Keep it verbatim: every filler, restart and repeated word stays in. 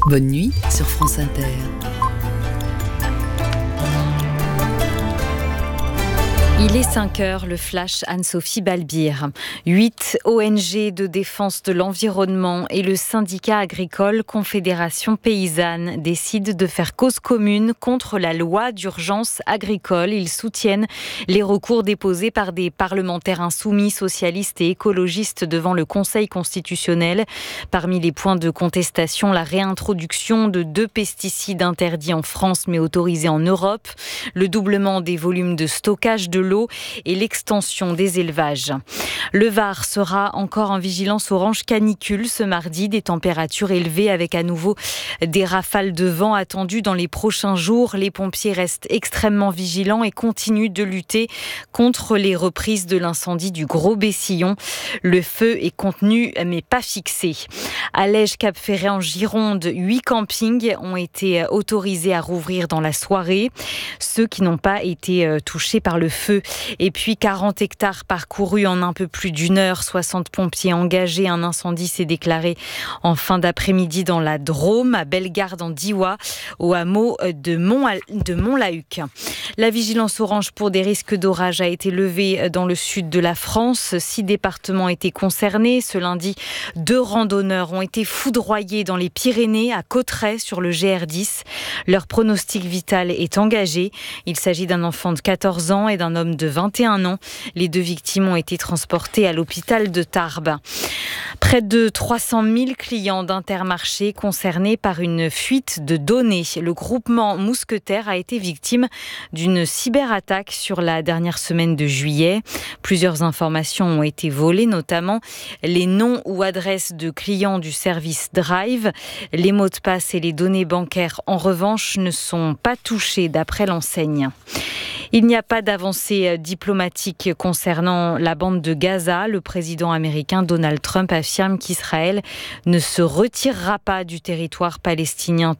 Bonne nuit sur France Inter. Il est cinq heures, le flash Anne-Sophie Balbir. Huit O N G de défense de l'environnement et le syndicat agricole Confédération Paysanne décident de faire cause commune contre la loi d'urgence agricole. Ils soutiennent les recours déposés par des parlementaires insoumis, socialistes et écologistes devant le Conseil constitutionnel. Parmi les points de contestation, la réintroduction de deux pesticides interdits en France mais autorisés en Europe, le doublement des volumes de stockage de l'eau et l'extension des élevages. Le Var sera encore en vigilance orange canicule ce mardi, des températures élevées avec à nouveau des rafales de vent attendues dans les prochains jours. Les pompiers restent extrêmement vigilants et continuent de lutter contre les reprises de l'incendie du Gros Bessillon. Le feu est contenu mais pas fixé. À Lège-Cap-Ferret en Gironde, huit campings ont été autorisés à rouvrir dans la soirée. Ceux qui n'ont pas été touchés par le feu. Et puis quarante hectares parcourus en un peu plus d'une heure, soixante pompiers engagés. Un incendie s'est déclaré en fin d'après-midi dans la Drôme, à Bellegarde en Diois, au hameau de, Mont de Montlahuc. La vigilance orange pour des risques d'orage a été levée dans le sud de la France. Six départements étaient concernés. Ce lundi, deux randonneurs ont été foudroyés dans les Pyrénées, à Cauterets, sur le G R dix. Leur pronostic vital est engagé. Il s'agit d'un enfant de quatorze ans et d'un homme de vingt et un ans. Les deux victimes ont été transportées à l'hôpital de Tarbes. Près de trois cent mille clients d'Intermarché concernés par une fuite de données. Le groupement Mousquetaire a été victime d'une cyberattaque sur la dernière semaine de juillet. Plusieurs informations ont été volées, notamment les noms ou adresses de clients du service Drive. Les mots de passe et les données bancaires, en revanche, ne sont pas touchés d'après l'enseigne. Il n'y a pas d'avancée diplomatique concernant la bande de Gaza. Le président américain Donald Trump affirme qu'Israël ne se retirera pas du territoire palestinien